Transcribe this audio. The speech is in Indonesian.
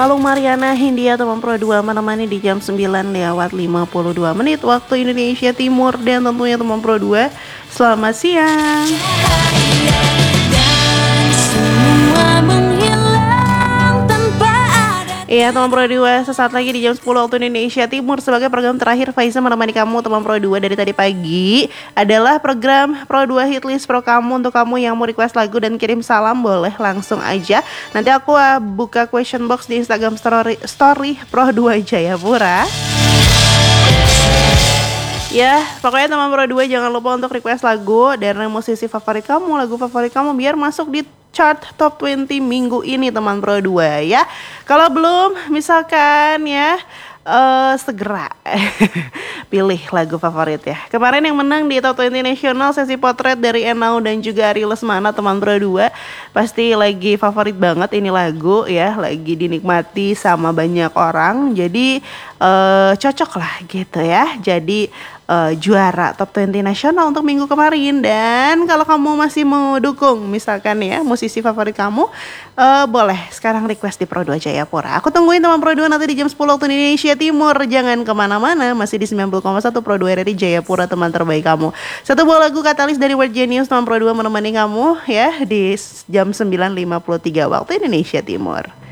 Palung Mariana Hindia teman Pro 2 menemani di jam 9:52 menit waktu Indonesia Timur. Dan tentunya teman Pro 2, selamat siang. Iya teman Pro 2, sesaat lagi di jam 10 waktu Indonesia Timur sebagai program terakhir Faiza menemani kamu teman Pro 2 dari tadi pagi adalah program Pro 2 Hitlist Pro kamu. Untuk kamu yang mau request lagu dan kirim salam boleh langsung aja. Nanti aku buka question box di Instagram story Pro 2 Jayapura. Ya, pokoknya teman Pro 2 jangan lupa untuk request lagu dari musisi favorit kamu, lagu favorit kamu biar masuk di chart top 20 minggu ini teman Pro 2 ya. Kalau belum misalkan ya segera pilih lagu favorit ya. Kemarin yang menang di Top 20 Nasional sesi potret dari Enau dan juga Ari Lesmana teman Pro 2 pasti lagi favorit banget ini lagu ya, lagi dinikmati sama banyak orang. Jadi cocok lah gitu ya. Jadi juara Top 20 Nasional untuk minggu kemarin. Dan kalau kamu masih mau dukung misalkan ya musisi favorit kamu, boleh sekarang request di Pro 2 Jayapura. Aku tungguin teman Pro 2 nanti di jam 10 waktu Indonesia Timur. Jangan kemana-mana, masih di 90,1 Pro 2 RRI Jayapura, teman terbaik kamu. Satu buah lagu Katalis dari World Genius teman Pro 2 menemani kamu ya di jam 9:53 waktu Indonesia Timur.